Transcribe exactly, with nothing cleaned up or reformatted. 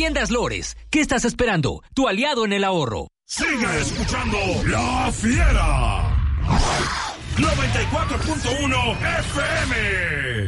Tiendas Lores, ¿qué estás esperando? Tu aliado en el ahorro. Sigue escuchando La Fiera. noventa y cuatro punto uno F M.